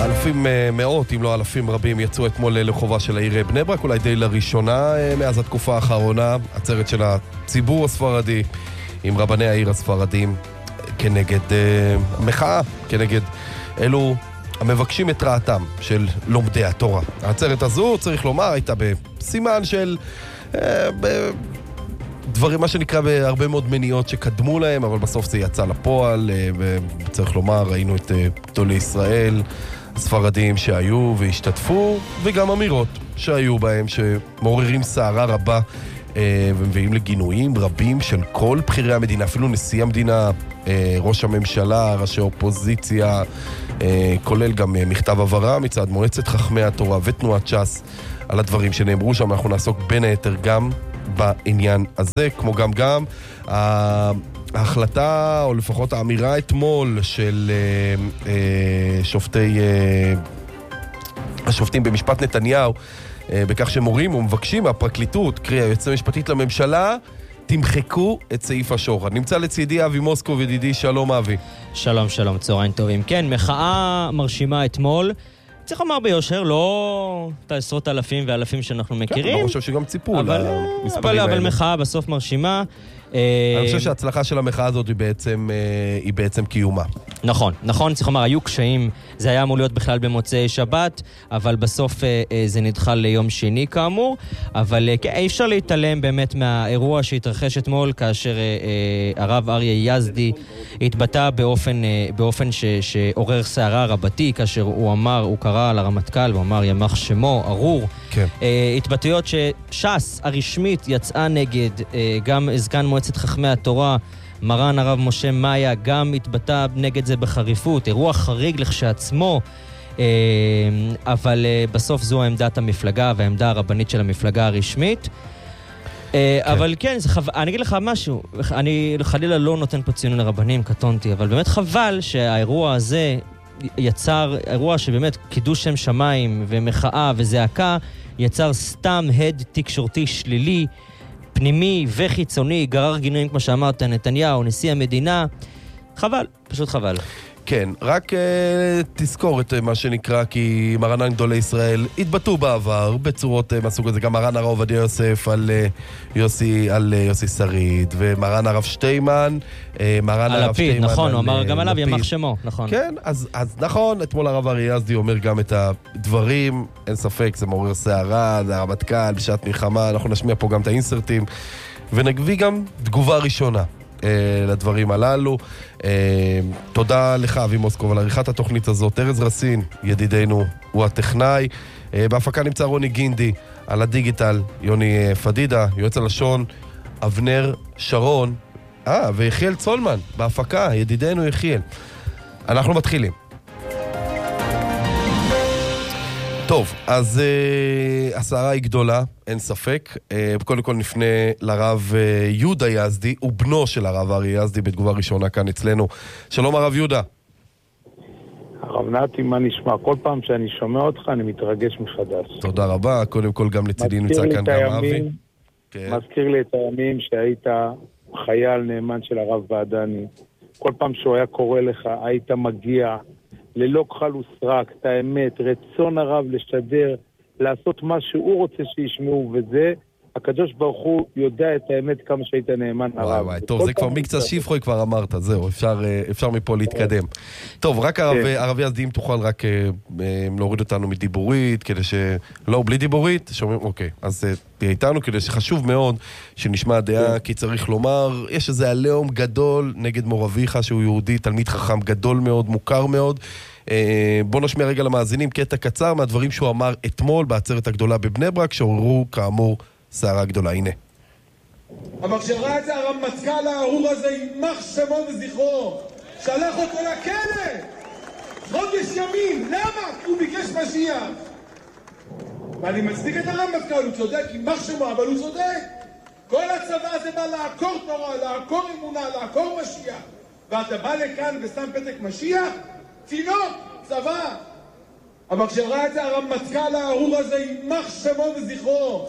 אלפים, מאות, אם לא אלפים רבים, יצאו אתמול לחובה של העיר בני ברק, אולי די לראשונה מאז התקופה האחרונה, עצרת של הציבור הספרדי עם רבני העיר הספרדים כנגד מחאה, כנגד אלו המבקשים את רעתם של לומדי התורה. העצרת הזו, צריך לומר, הייתה בסימן של דברים, מה שנקרא, בהרבה מאוד מניעות שקדמו להם, אבל בסוף זה יצא לפועל, וצריך לומר, ראינו את גדולי ישראל, הספרדים שהיו והשתתפו, וגם אמירות שהיו בהם, שמעוררים סערה רבה, ומביאים לגינויים רבים של כל בחירי המדינה, אפילו נשיא המדינה, ראש הממשלה, ראשי אופוזיציה, כולל גם מכתב הבהרה מצד מועצת חכמי התורה ותנועת ש"ס על הדברים שנאמרו שם. אנחנו נעסוק בין היתר גם בעניין הזה, כמו גם ההחלטה, או לפחות האמירה אתמול של השופטים במשפט נתניהו, בכך שמורים ומבקשים מהפרקליטות, קרי היועצת המשפטית לממשלה, תמחקו את סעיף השוחד. נמצא לצידי אבי מוסקוב, ידידי, שלום אבי. שלום, שלום, צהריים טובים. כן, מחאה מרשימה אתמול. צריך לומר ביושר, לא את העשרות אלפים ואלפים שאנחנו מכירים. אני חושב שגם ציפו למספרים האלה. אבל מחאה בסוף מרשימה. אני חושב שההצלחה של המחאה הזאת היא בעצם קיומה. נכון, צריך לומר, היו קשיים, זה היה אמור להיות בכלל במוצאי שבת, אבל בסוף זה נדחה ליום שני כאמור, אבל אי אפשר להתעלם באמת מהאירוע שהתרחש אתמול, כאשר הרב אריה יזדי התבטא באופן שעורר סערה רבתי, כאשר הוא קרא לרמטכ"ל, הוא אמר ימח שמו, ארור. כן. התבטאויות שש"ס הרשמית יצאה נגד, גם זקן מועצת חכמי התורה, מרן הרב משה מאיה, גם התבטא נגד זה בחריפות, אירוע חריג לכשעצמו, אבל בסוף זו עמדת המפלגה והעמדה הרבנית של המפלגה הרשמית. אבל כן, אני אגיד לך משהו, אני חלילה לא נותן פה ציון לרבנים, קטונתי, אבל באמת חבל שהאירוע הזה יצר, אירוע שבאמת קידוש שם שמיים ומחאה וזעקה, יצר סתם הד תקשורתי שלילי, פנימי וחיצוני, גרר גינויים כמו שאמרת, נתניהו, נשיא המדינה. חבל, פשוט חבל. כן, רק תזכור את מה שנקרא, כי מרנן גדולי ישראל התבטאו בעבר בצורות מהסוג הזה, גם מרן הרב עובדיה יוסף על יוסי שריד, ומרן הרב שטיימן, נכון, הוא אמר גם עליו ימח שמו, נכון. כן, אז נכון, אתמול הרב אריה יזדי אומר גם את הדברים, אין ספק, זה מעורר סערה, זה הרמטכ"ל בשעת מלחמה, אנחנו נשמיע פה גם את האינסרטים, ונגבי גם תגובה ראשונה לדברים הללו. תודה לך אבי מוסקוב על עריכת התוכנית הזאת. ארז רסין, ידידנו, הוא הטכנאי. בהפקה נמצא רוני גינדי, על הדיגיטל יוני פדידה, יועץ הלשון אבנר שרון, ויחיאל צולמן בהפקה, ידידנו יחיאל. אנחנו מתחילים. טוב, אז הסערה היא גדולה, אין ספק. קודם כל נפנה לרב יהודה יזדי, הוא בנו של הרב אריה יזדי, בתגובה ראשונה כאן אצלנו. שלום הרב יהודה. הרב נתי, מה נשמע? כל פעם שאני שומע אותך אני מתרגש מחדש. תודה רבה, קודם כל גם לצידי נמצא כאן גם אבי. מזכיר לי את הימים שהיית חייל נאמן של הרב ועדני. כל פעם שהוא היה קורא לך, היית מגיע ללא כחל וסרק, את האמת, רצון הרב לשדר, לעשות מה שהוא רוצה שישמעו, וזה, הקדוש ברוך הוא יודע את האמת כמה שהיית נאמן הרב. וואי, טוב, זה כבר מקצה שיפחוי כבר אמרת, זהו, אפשר מפה להתקדם. טוב, רק הרב יזדי, אם תוכל רק להוריד אותנו מדיבורית, כדי לא, בלי דיבורית, שאומרים, אוקיי, אז תהיה איתנו, כדי שחשוב מאוד שנשמע דעה, כי צריך לומר, יש איזה עליהום גדול נגד מור אביך, שהוא יהודי, תלמיד חכם גדול מאוד, מוכר מאוד. בוא נשמיע רגע למאזינים קטע קצר מהדברים שהוא אמר אתמול בעצרת הגדולה בבני ברק, שעוררו כאמור סערה גדולה. הנה. אבל כשראה את זה הרמטכ"ל הארור הזה, יימח שמו וזכרו, שלח אותו לכלא חודש ימים. למה? כי הוא ביקש משיח. ואני מצדיק את הרמטכ"ל, הוא צודק, יימח שמו, אבל הוא צודק. כל הצבא הזה בא לעקור תורה, לעקור אמונה, לעקור משיח, ואתה בא לכאן ושם פתק משיח? צינוק, צבא. אבל כשראה את זה הרמטכ"ל הארור הזה, יימח שמו וזכרו,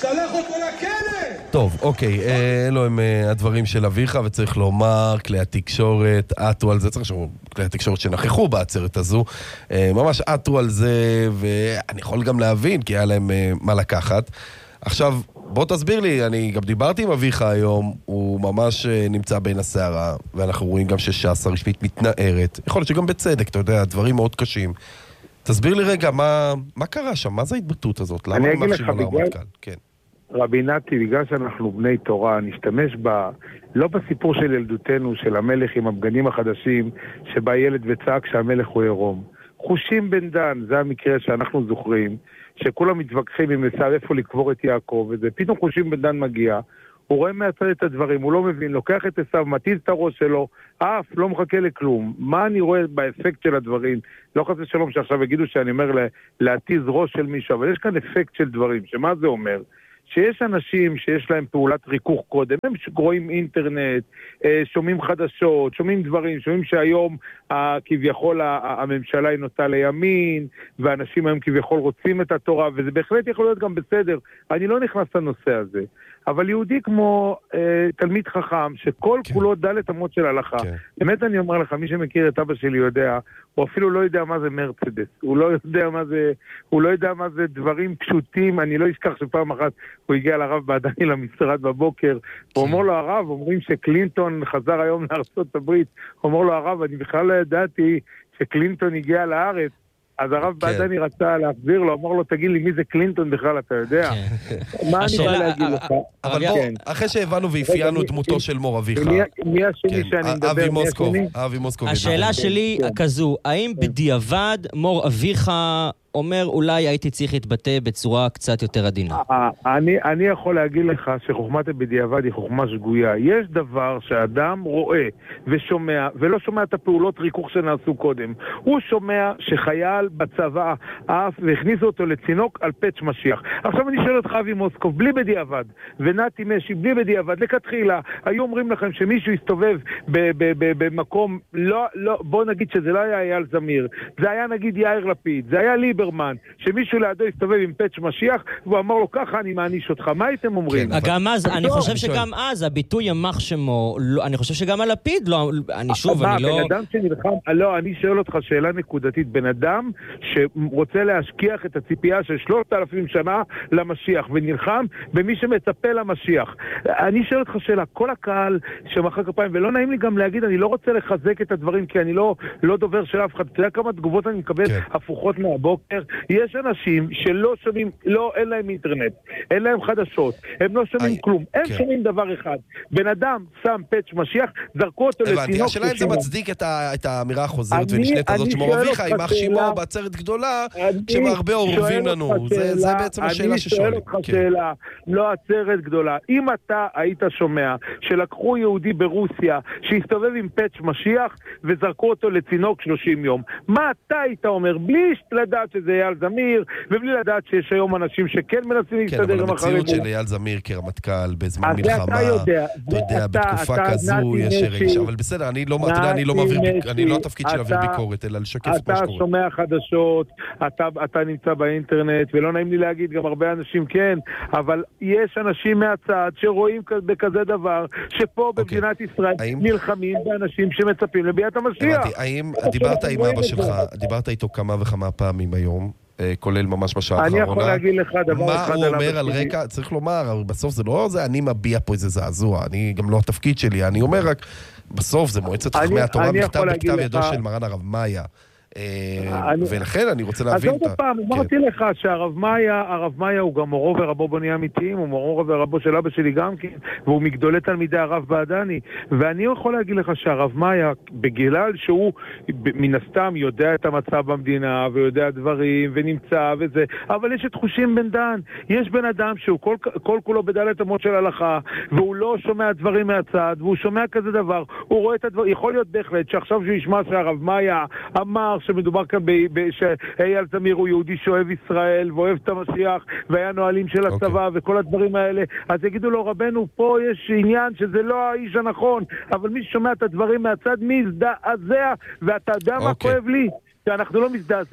שלח אותו לכלא! טוב, אוקיי, אלו הם הדברים של אביך, וצריך לומר, כלי התקשורת עטו על זה, צריך לשאול, כלי התקשורת שנכחו בעצרת הזו, ממש עטו על זה, ואני יכול גם להבין, כי היה להם מה לקחת. עכשיו, בוא תסביר לי, אני גם דיברתי עם אביך היום, הוא ממש נמצא בין הסערה, ואנחנו רואים גם שש"ס הרשמית מתנערת, יכול להיות שגם בצדק, אתה יודע, דברים מאוד קשים. תסביר לי רגע, מה קרה שם? מה זה ההתבטאות הזאת? למה הם מאפשרים על הרמטכ"ל? כן. רבי נתי, בגלל שאנחנו בני תורה, נשתמש לא בסיפור של ילדותנו, של המלך עם הבגנים החדשים, שבא ילד וצעק שהמלך הוא עירום. חושים בן דן, זה המקרה שאנחנו זוכרים, שכולם מתווכחים עם עשיו איפה לקבור את יעקב, וזה פתאום חושים בן דן מגיע, הוא רואה מהצד את הדברים, הוא לא מבין, לוקח את עשיו, מתיז את הראש שלו, אף לא מחכה לכלום. מה אני רואה באפקט של הדברים? לא חסר שלום שעכשיו יגידו שאני אומר להתיז ראש של מישהו, אבל יש כאן אפקט של דברים, שמה זה אומר? שיש אנשים שיש להם פעולת ריכוך קודם, הם רואים אינטרנט, שומעים חדשות, שומעים דברים, שומעים שהיום כביכול הממשלה היא נוטה לימין, ואנשים היום כביכול רוצים את התורה, וזה בהחלט יכול להיות גם בסדר. אני לא נכנס לנושא הזה. אבל יהודי כמו תלמיד חכם, שכל כולו דלת אמות של הלכה, באמת אני אומר לך, מי שמכיר את אבא שלי יודע, הוא אפילו לא יודע מה זה מרצדס, הוא לא יודע מה זה דברים פשוטים. אני לא אשכח שפעם אחת הוא הגיע לרב בעדני למשרד בבוקר, הוא אומר לו הרב, אומרים שקלינטון חזר היום לארצות הברית, הוא אומר לו הרב, אני בכלל לא ידעתי שקלינטון הגיע לארץ, אז הרב בעדני רצה להחזיר לו, אמר לו, תגיד לי, מי זה קלינטון בכלל, אתה יודע? מה אני בא להגיד לך? אבל בוא, אחרי שהבנו ואפיינו דמותו של מור אביך. מי השני שאני מדבר? אבי מוסקוב. השאלה שלי כזו, האם בדיעבד מור אביך אומר, אולי הייתי צריך להתבטא בצורה קצת יותר עדינה? אני יכול להגיד לך שחוכמת בדיעבד היא חוכמה שגויה. יש דבר שאדם רואה ושומע, ולא שומע את הפעולות ריכוך שנעשו קודם. הוא שומע שחייל בצבא אף והכניסו אותו לצינוק על פצ' משיח. עכשיו אני שואל אותך אבי מוסקוב, בלי בדיעבד, ונתי משי, בלי בדיעבד, לכתחילה, היו אומרים לכם שמישהו יסתובב במקום, לא, בוא נגיד שזה לא היה אייל זמיר, זה היה נגיד יאיר לפיד, זה היה ליברמן, שמישהו לידו יסתובב עם פצ' משיח, והוא אמר לו, ככה אני מעניש אותך. מה הייתם אומרים? גם אז, אני חושב שגם אז, הביטוי ימח שמו, אני חושב שגם הלפיד, אני שוב, אני לא... בן אדם שנלחם, לא, אני שואל אותך שאלה נקודתית, בן אדם שרוצה להשכיח את הציפייה של 3,000 שנה למשיח, ונלחם במי שמצפה למשיח. אני שואל אותך שאלה, כל הקהל שמחא כפיים, ולא נעים לי גם להגיד, אני לא רוצה לחזק את הדברים, כי אני לא דובר של אף אחד. אתה יודע כמה תגובות אני מקבל הפוכות מהבוקר? יש אנשים שלא שומעים, אין להם אינטרנט, אין להם חדשות, הם לא שומעים כלום, הם שומעים דבר אחד. בן אדם שם פצ' משיח, זרקו אותו לצינוק. השאלה אם זה מצדיק את האמירה החוזרת ונשנית הזאת שמור אביך, עם אח שימו בעצרת גדולה, שהרבה אורבים לנו. זה בעצם השאלה ששואלים. אני שואל אותך שאלה, לא עצרת גדולה. אם אתה היית שומע שלקחו יהודי ברוסיה שהסתובב עם פצ' משיח וזרקו אותו לצינוק 30 יום, מה אתה היית אומר? בלי לדעת שזה אייל זמיר, ובלי לדעת שיש היום אנשים שכן מנסים להסתדר עם החרדים. כן, אבל המציאות של אייל זמיר כרמטכ"ל בזמן מלחמה, אתה יודע, בתקופה כזו יש רגש, אבל בסדר, אני לא התפקיד של להעביר ביקורת, אלא לשקף את מה שקורה. אתה שומע חדשות, אתה נמצא באינטרנט, ולא נעים לי להגיד, גם הרבה אנשים כן, אבל יש אנשים מהצד שרואים בכזה דבר, שפה במדינת ישראל נלחמים באנשים שמצפים לביאת המשיח. האם דיברת עם אבא שלך, דיברת איתו כמה וכמה פעמים היום, כולל ממש בשעה האחרונה. אני יכול להגיד לך דבר אחד מה הוא אומר על רקע, צריך לומר, בסוף זה לא זה, אני מביע פה איזה זעזוע, אני גם לא התפקיד שלי, אני אומר רק, בסוף זה מועצת חכמי התורה, מכתב בכתב ידו של מרן הרב מאיה. ולכן אני רוצה להבין אז עוד פעם, אמרתי לך שהרב מאיה הוא גם מורו ורבו בני אמיתיים, הוא מורו ורבו של אבא שלי גם כן, והוא מגדולי תלמידי הרב בעדני, ואני יכול להגיד לך שהרב מאיה, בגלל שהוא מן הסתם יודע את המצב במדינה ויודע דברים ונמצא וזה, אבל יש את חושים בן דן. יש בן אדם שהוא כל כולו בדלת אמות של הלכה, והוא לא שומע דברים מהצד, והוא שומע כזה דבר, הוא רואה את הדברים. יכול להיות בהחלט שעכשיו שהוא ישמע שהרב מאיה אמר שמדובר כאן שאייל זמיר הוא יהודי שאוהב ישראל ואוהב את המשיח והיה נועלים של הצבא וכל הדברים האלה, אז יגידו לו, רבנו, פה יש עניין שזה לא האיש הנכון, אבל מי ששומע את הדברים מהצד מזדעזע, ואתה יודע מה כואב לי? שאנחנו לא מזדעזעים.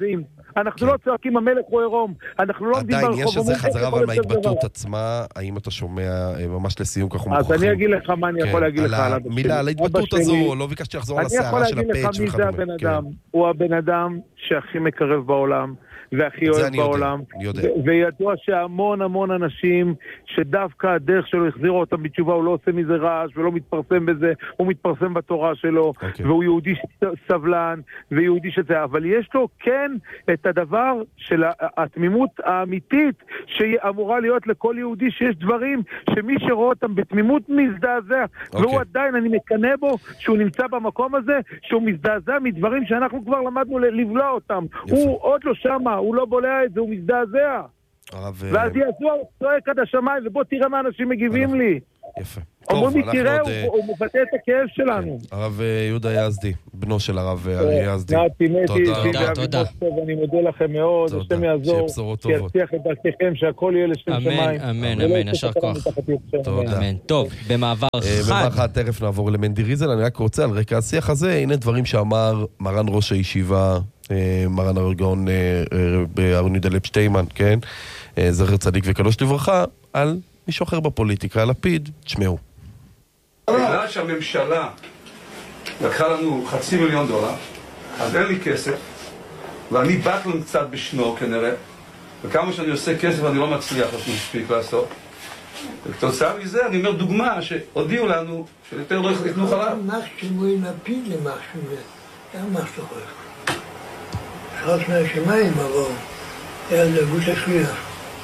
אנחנו לא צועקים המלך הוא עירום, אנחנו לא עומדים ברחוב. עדיין יש איזה חזרה אבל מההתבטאות עצמה, האם אתה שומע ממש לסיום ככה מוכרחים? אז אני אגיד לך מה אני יכול להגיד לך על מילה, על ההתבטאות הזו, לא ביקשתי לחזור על הסערה של הפאץ' אני יכול להגיד לך מי זה הבן אדם. הוא הבן אדם שהכי מקרב בעולם, והכי אוהב בעולם, וידוע שהמון המון אנשים שדווקא הדרך שלו החזירו אותם בתשובה, הוא לא עושה מזה רעש ולא מתפרסם בזה, הוא מתפרסם בתורה שלו, והוא יהודי סבלן ויהודי שזה, אבל יש לו כן את הדבר של התמימות האמיתית שאמורה להיות לכל יהודי, שיש דברים שמי שרואה אותם בתמימות מזדעזע, והוא עדיין, אני מקנא בו שהוא נמצא במקום הזה, שהוא מזדעזע מדברים שאנחנו כבר למדנו לבלוע אותם, הוא עוד לא שמה, הוא לא בולע את זה, הוא מזדעזע. ואז יעזור, הוא צועק עד השמיים, ובוא תראה מה אנשים מגיבים לי. יפה. אומרים לי, תראה, הוא מבטא את הכאב שלנו. הרב יהודה יזדי, בנו של הרב אריה יזדי. תודה. אני מודה לכם מאוד, השם יעזור, שיצליח את דרככם, שהכל יהיה לשם שמיים. אמן, ישר כוח. תודה. טוב, במעבר חד. תכף נעבור למנדי ריזל, אני רק רוצה על רקע השיח הזה, הנה דברים שאמר מרן ראש הישיבה, מרן הרגון אהרון יהודה לייב שטינמן, כן? זכר צדיק וקדוש לברכה, על מישהו אחר בפוליטיקה, לפיד, תשמעו. בגלל שהממשלה לקחה לנו $500,000, אז אין לי כסף, ואני בטלן קצת בשנו כנראה, וכמה שאני עושה כסף אני לא מצליח מספיק לעשות. בתוצאה מזה אני אומר דוגמה שהודיעו לנו שיותר לא יקנו חלב. מקסימו עם לפיד למשהו, זה משהו אחר. חוץ מהשמיים עבור, היה דגות השליח.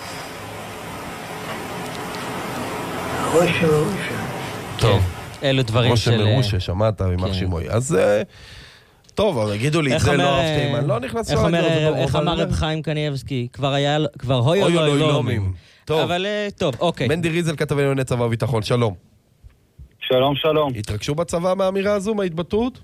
ראש מרושה. טוב, אלו דברים של... ראש מרושה, שמעת ממח שימוי. אז טוב, אבל הגידו לי, זה לא אהבתי, אני לא נכנס... איך אמר רב חיים קניאבסקי? כבר הוי או לא אילומים. אבל טוב, אוקיי. מנדי ריזל כתב לענייני צבא וביטחון, שלום. שלום. התרגשו בצבא מהאמירה הזו, מההתבטאות?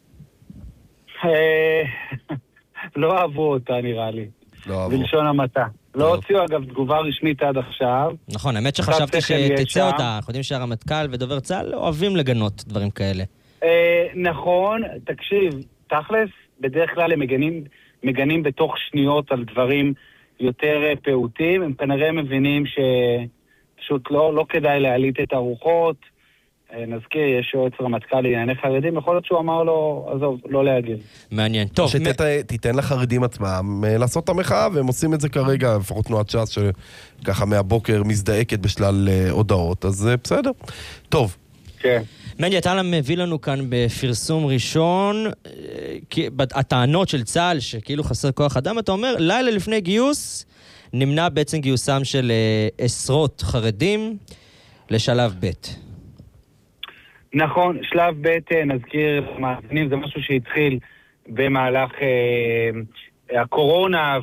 לא אהבו אותה נראה לי. בלשון המעטה. לא הוציאו אגב תגובה רשמית עד עכשיו. נכון, האמת שחשבתי שתצא אותה. אנחנו יודעים שהרמטכ"ל ודובר צה"ל אוהבים לגנות דברים כאלה. נכון, תקשיב, תכלס, בדרך כלל הם מגנים בתוך שניות על דברים יותר פעוטים. הם כנראה מבינים שפשוט לא כדאי להעליט את הרוחות. נזכיר, יש יועץ רמטכ"ל לענייני חרדים, יכול להיות שהוא אמר לו, עזוב, לא להגיב. מעניין, טוב. שתיתן לחרדים עצמם לעשות את המחאה, והם עושים את זה כרגע, לפחות תנועת ש"ס, שככה מהבוקר מזדעקת בשלל הודעות, אז בסדר. טוב. כן. מנדי, אתה מביא לנו כאן בפרסום ראשון, הטענות של צה"ל, שכאילו חסר כוח אדם, אתה אומר, לילה לפני גיוס, נמנע בעצם גיוסם של עשרות חרדים לשלב ב'. נכון, שלב ב' נזכיר מאזינים, זה משהו שהתחיל במהלך הקורונה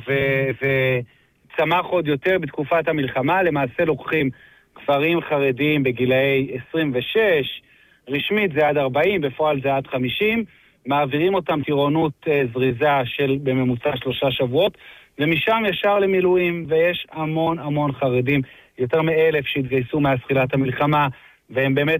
וצמח עוד יותר בתקופת המלחמה. למעשה לוקחים כפרים חרדים בגילאי 26, רשמית זה עד 40, בפועל זה עד 50, מעבירים אותם טירונות זריזה של בממוצע 3 שבועות, ומשם ישר למילואים, ויש המון חרדים, יותר מ1,000 שהתגייסו מאז תחילת המלחמה, והם באמת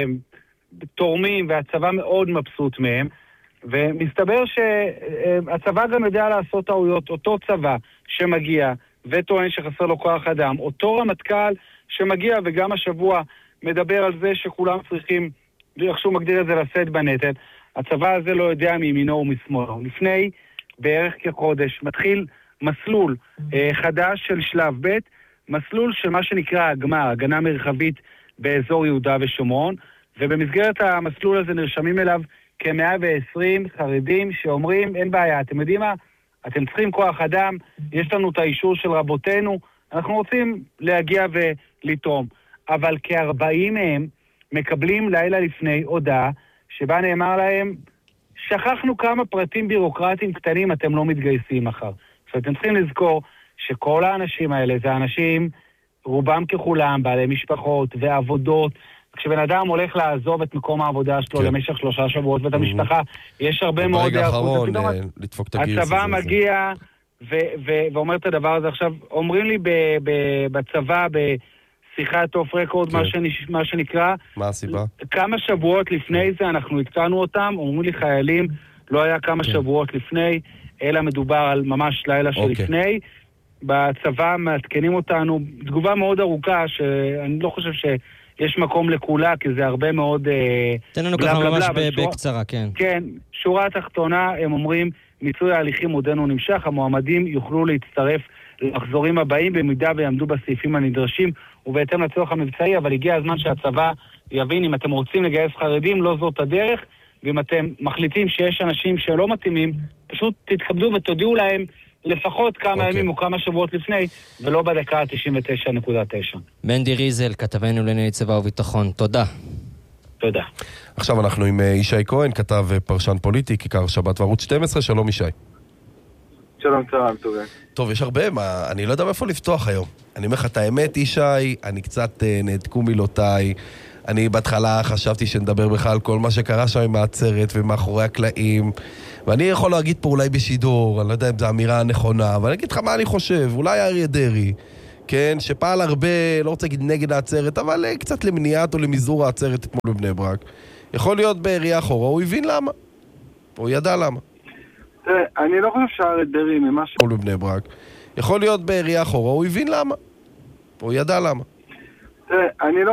תורמים, והצבא מאוד מבסוט מהם, ומסתבר שהצבא גם יודע לעשות טעויות. אותו צבא שמגיע וטוען שחסר לו כוח אדם, אותו רמטכ"ל שמגיע וגם השבוע מדבר על זה שכולם צריכים, איך שהוא מגדיר את זה, לשאת בנטל. הצבא הזה לא יודע מימינו ומשמאלו. לפני בערך כחודש מתחיל מסלול חדש של שלב ב', מסלול של מה שנקרא הגמר, הגנה מרחבית באזור יהודה ושומרון, ובמסגרת המסלול הזה נרשמים אליו כ120 חרדים שאומרים, אין בעיה, אתם יודעים מה? אתם צריכים כוח אדם, יש לנו את האישור של רבותינו, אנחנו רוצים להגיע ולתרום. אבל כ40 מהם מקבלים לילה לפני הודעה שבה נאמר להם, שכחנו כמה פרטים בירוקרטיים קטנים, אתם לא מתגייסים מחר. ואתם צריכים לזכור שכל האנשים האלה זה אנשים, רובם ככולם, בעלי משפחות ועבודות, כשבן אדם הולך לעזוב את מקום העבודה שלו למשך 3 שבועות ואת המשפחה, יש הרבה מאוד... ברגע האחרון, לדפוק את הגיוס. הצבא מגיע ואומר את הדבר הזה. עכשיו, אומרים לי בצבא, בשיחת אוף רקורד, מה שנקרא... מה הסיבה? כמה שבועות לפני זה אנחנו הקטענו אותם, אומרים לי חיילים, לא היה כמה שבועות לפני, אלא מדובר על ממש לילה שלפני. בצבא מעדכנים אותנו, תגובה מאוד ארוכה, שאני לא חושב שיש מקום לכולה, כי זה הרבה מאוד תן לנו ככה ממש בקצרה, כן. כן, שורה התחתונה, הם אומרים, מיצוי ההליכים עודנו נמשך, המועמדים יוכלו להצטרף למחזורים הבאים, במידה ויעמדו בסעיפים הנדרשים, ובהתאם לצורך המבצעי, אבל הגיע הזמן שהצבא יבין, אם אתם רוצים לגייס חרדים, לא זאת הדרך, ואם אתם מחליטים שיש אנשים שלא מתאימים, פשוט תתכבדו ותודיעו להם לפחות כמה ימים או כמה שבועות לפני, ולא בדקה 99.9. מנדי ריזל, כתבנו לענייני צבא וביטחון, תודה. תודה. עכשיו אנחנו עם ישי כהן, כתב פרשן פוליטי, כיכר שבת וערוץ 12, שלום ישי. שלום צהריים טובים. טוב, יש הרבה, אני לא יודע מאיפה לפתוח היום. אני אומר לך את האמת, ישי, אני קצת נעתקו מילותיי. אני בהתחלה חשבתי שנדבר בכלל על כל מה שקרה שם עם העצרת ומאחורי הקלעים, ואני יכול להגיד פה אולי בשידור, אני לא יודע אם זו האמירה הנכונה, אבל אני אגיד לך מה אני חושב, אולי אריה דרעי, כן, שפעל הרבה, לא רוצה להגיד נגד העצרת, אבל קצת למניעת או למזעור העצרת אתמול בבני ברק. יכול להיות בעירייה אחורה, הוא הבין למה, הוא ידע למה. תראה, אני לא חושב שאריה דרעי ממה ש... בבני ברק. יכול להיות בעירייה אחורה, הוא הבין למה, הוא ידע למה. תראה, אני לא